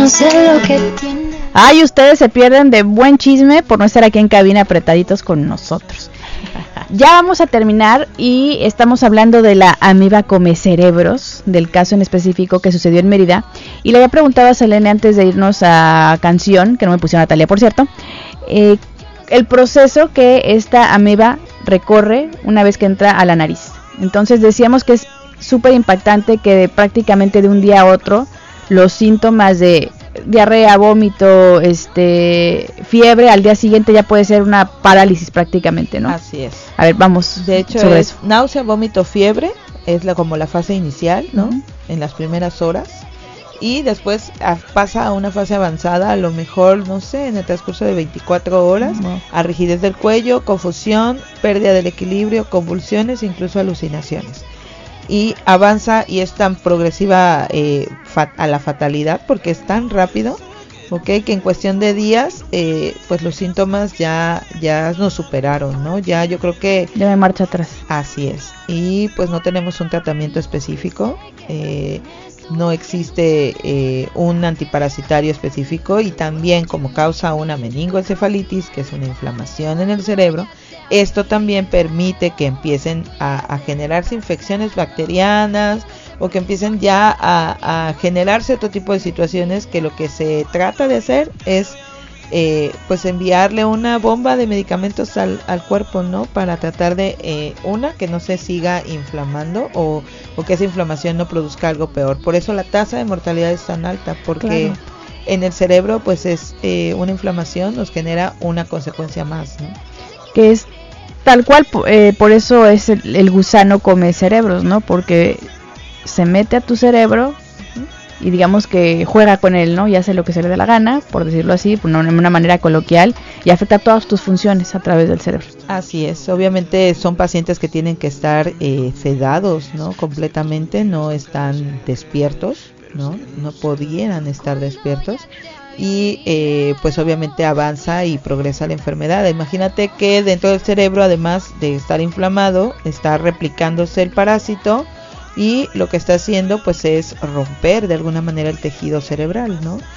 no sé lo que tiene. Ay, ustedes se pierden de buen chisme por no estar aquí en cabina apretaditos con nosotros. Ya vamos a terminar y estamos hablando de la ameba come cerebros, del caso en específico que sucedió en Mérida. Y le había preguntado a Selene antes de irnos a canción, que no me pusieron a Talia por cierto, el proceso que esta ameba recorre una vez que entra a la nariz. Entonces decíamos que es súper impactante que prácticamente de un día a otro los síntomas de diarrea, vómito, fiebre, al día siguiente ya puede ser una parálisis prácticamente, ¿no? Así es. A ver, vamos. De hecho, sobre es eso. náusea, vómito, fiebre, es como la fase inicial, ¿no? Uh-huh. En las primeras horas. Y después pasa a una fase avanzada, a lo mejor, no sé, en el transcurso de 24 horas, Wow. a rigidez del cuello, confusión, pérdida del equilibrio, convulsiones, incluso alucinaciones. Y avanza y es tan progresiva a la fatalidad porque es tan rápido, que en cuestión de días pues los síntomas ya nos superaron, ¿no? Ya yo creo que Ya me marcha atrás. así es. Y pues no tenemos un tratamiento específico, no existe un antiparasitario específico, y también como causa una meningoencefalitis, que es una inflamación en el cerebro, esto también permite que empiecen a generarse infecciones bacterianas o que empiecen ya a generarse otro tipo de situaciones, que lo que se trata de hacer es pues enviarle una bomba de medicamentos al cuerpo, ¿no? Para tratar de que no se siga inflamando o que esa inflamación no produzca algo peor. Por eso la tasa de mortalidad es tan alta, porque claro, en el cerebro pues es una inflamación nos genera una consecuencia más, ¿no? que es tal cual, por eso es el gusano come cerebros, ¿no? Porque se mete a tu cerebro y digamos que juega con él, ¿no? Y hace lo que se le dé la gana, por decirlo así, de una manera coloquial, y afecta todas tus funciones a través del cerebro. Así es, obviamente son pacientes que tienen que estar sedados, ¿no? Completamente, no están despiertos, ¿no? No pudieran estar despiertos. Y pues obviamente avanza y progresa la enfermedad. Imagínate que dentro del cerebro, además de estar inflamado, está replicándose el parásito, y lo que está haciendo pues es romper de alguna manera el tejido cerebral, ¿no?